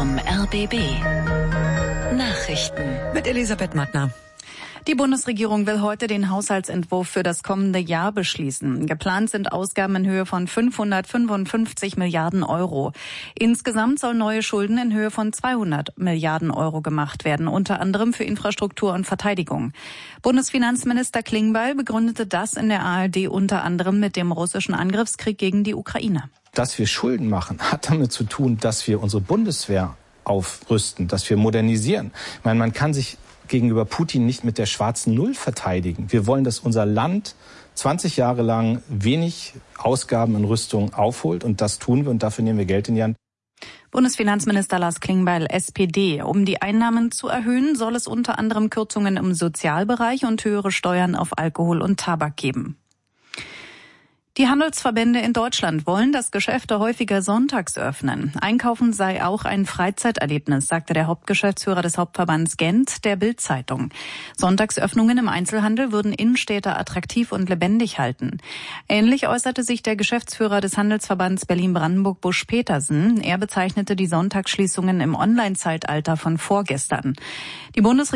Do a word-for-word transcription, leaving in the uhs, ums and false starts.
vom R B B. Nachrichten mit Elisabeth Mattner. Die Bundesregierung will heute den Haushaltsentwurf für das kommende Jahr beschließen. Geplant sind Ausgaben in Höhe von fünfhundertfünfundfünfzig Milliarden Euro. Insgesamt sollen neue Schulden in Höhe von zweihundert Milliarden Euro gemacht werden, unter anderem für Infrastruktur und Verteidigung. Bundesfinanzminister Klingbeil begründete das in der A R D unter anderem mit dem russischen Angriffskrieg gegen die Ukraine. Dass wir Schulden machen, hat damit zu tun, dass wir unsere Bundeswehr aufrüsten, dass wir modernisieren. Ich meine, man kann sich gegenüber Putin nicht mit der schwarzen Null verteidigen. Wir wollen, dass unser Land zwanzig Jahre lang wenig Ausgaben in Rüstung aufholt, und das tun wir, und dafür nehmen wir Geld in die Hand. Bundesfinanzminister Lars Klingbeil, S P D. Um die Einnahmen zu erhöhen, soll es unter anderem Kürzungen im Sozialbereich und höhere Steuern auf Alkohol und Tabak geben. Die Handelsverbände in Deutschland wollen, dass Geschäfte häufiger sonntags öffnen. Einkaufen sei auch ein Freizeiterlebnis, sagte der Hauptgeschäftsführer des Hauptverbands Gent der Bild-Zeitung. Sonntagsöffnungen im Einzelhandel würden Innenstädte attraktiv und lebendig halten. Ähnlich äußerte sich der Geschäftsführer des Handelsverbands Berlin-Brandenburg, Busch Petersen. Er bezeichnete die Sonntagsschließungen im Online-Zeitalter von vorgestern. Die Bundesregierung